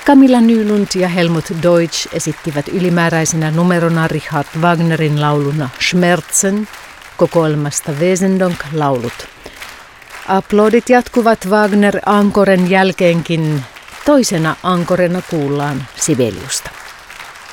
Camilla Nylund ja Helmut Deutsch esittivät ylimääräisenä numerona Richard Wagnerin lauluna Schmerzen kokoelmasta Wesendonck-laulut. Aplodit jatkuvat Wagner-ankoren jälkeenkin. Toisena ankorena kuullaan Sibeliusta.